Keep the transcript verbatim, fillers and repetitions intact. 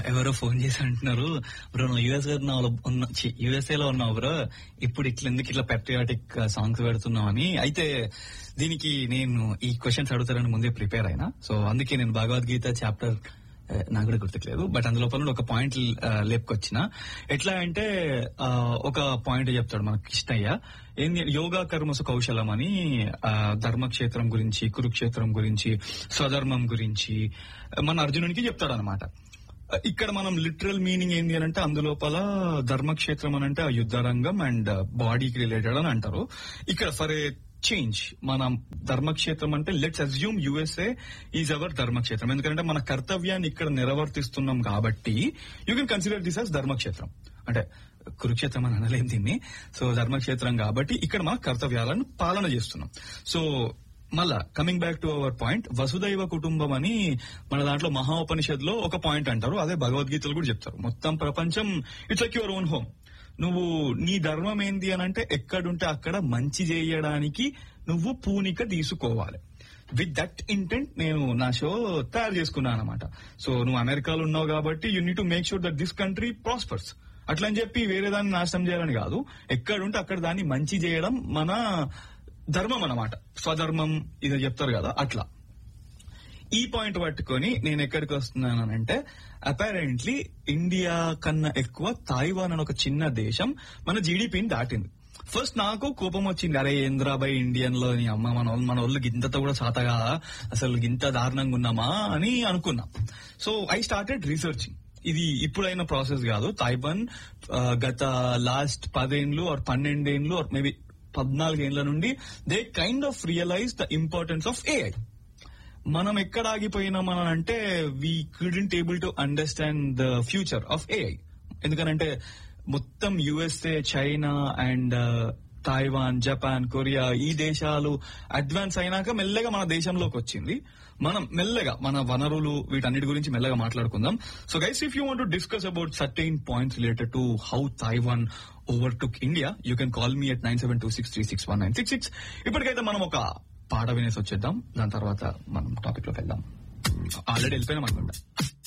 ఎవరో ఫోన్ చేసి అంటున్నారు, బ్రో నువ్వు యూఎస్ ఉన్న యుఎస్ఏ లో ఉన్నావు బ్రో, ఇప్పుడు ఇట్లా ఎందుకు ఇట్లా పెట్రియాటిక్ సాంగ్స్ పెడుతున్నావు అని. అయితే దీనికి నేను ఈ క్వశ్చన్స్ అడుగుతారని ముందే ప్రిపేర్ అయినా, సో అందుకే నేను భగవద్గీత చాప్టర్ నాకు కూడా గుర్తులేదు, బట్ అందులోపల ఒక పాయింట్ లేపుకొచ్చిన. ఎట్లా అంటే ఒక పాయింట్ చెప్తాడు మనకు కృష్ణయ్య, ఏంది యోగా కర్మసు కౌశలం అని, ధర్మక్షేత్రం గురించి, కురుక్షేత్రం గురించి, స్వధర్మం గురించి మన అర్జునునికి చెప్తాడు అనమాట. ఇక్కడ మనం లిటరల్ మీనింగ్ ఏంది అని అంటే అందులోపల ధర్మక్షేత్రం అని అంటే యుద్ధ రంగం అండ్ బాడీకి రిలేటెడ్ అని అంటారు. ఇక్కడ ఫర్ ఏ చేంజ్ మనం ధర్మక్షేత్రం అంటే let's assume USA is our Dharmakshetram, ఎందుకంటే మన కర్తవ్యాన్ని ఇక్కడ నిర్వర్తిస్తున్నాం కాబట్టి యూ కెన్ కన్సిడర్ దిస్ అస్ ధర్మక్షేత్రం. అంటే కురుక్షేత్రం అని అనలేం దీన్ని. సో ధర్మక్షేత్రం కాబట్టి ఇక్కడ మన కర్తవ్యాలను పాలన చేస్తున్నాం. సో మళ్ళా coming back to our point, వసుదైవ కుటుంబం అని మన దాంట్లో మహోపనిషద్ లో ఒక పాయింట్ అంటారు, అదే భగవద్గీతలు కూడా చెప్తారు. మొత్తం ప్రపంచం it's like your own home. నువ్వు నీ ధర్మం ఏంది అని అంటే ఎక్కడుంటే అక్కడ మంచి చేయడానికి నువ్వు పూనిక తీసుకోవాలి. విత్ దట్ ఇంటెంట్ నేను నా షో తయారు చేసుకున్నాను అనమాట. సో నువ్వు అమెరికాలో ఉన్నావు కాబట్టి you need to make sure that this country prospers. అట్లా అని చెప్పి వేరే దాన్ని నాశనం చేయాలని కాదు, ఎక్కడుంటే అక్కడ దాన్ని మంచి చేయడం మన ధర్మం అన్నమాట. స్వధర్మం ఇది చెప్తారు కదా, అట్లా. ఈ పాయింట్ పట్టుకొని నేను ఎక్కడికి వస్తున్నానంటే, అపారెంట్లీ ఇండియా కన్నా ఎక్కువ తైవాన్ అని ఒక చిన్న దేశం మన జీడిపిని దాటింది. ఫస్ట్ నాకు కోపం వచ్చింది, అరే ఏంద్రాబాయ్ ఇండియన్ లో నీ అమ్మ మన మన వాళ్ళు గింతతో కూడా సాతగా అసలు గింత దారుణంగా ఉన్నామా అని అనుకున్నా. So I started researching. ఇది ఇప్పుడైన ప్రాసెస్ కాదు. తైవాన్ గత లాస్ట్ పదేండ్లు ఆర్ పన్నెండేండ్లు ఆర్ మేబీ పద్నాలుగేండ్ల నుండి they kind of realise the importance of AI. మనం ఎక్కడ ఆగిపోయినామని అంటే we couldn't able to understand the future of AI. ఎందుకనంటే మొత్తం USA, China and Taiwan, Japan, Korea ఈ దేశాలు అడ్వాన్స్ అయినాక మెల్లగా మన దేశంలోకి వచ్చింది. మనం మెల్లగా మన వనరులు వీటన్నిటి గురించి మెల్లగా మాట్లాడుకుందాం. So guys, if you want to discuss about certain points related to how Taiwan ఓవర్టుక్ India, you can call me at nine seven two six three six one nine six six. ఇప్పటికైతే మనం ఒక పాట వినేసి వచ్చేద్దాం, దాని తర్వాత మనం టాపిక్ లోకి వెళ్దాం. ఆల్రెడీ వెళ్ళిపోయినాం అనుకుంటా.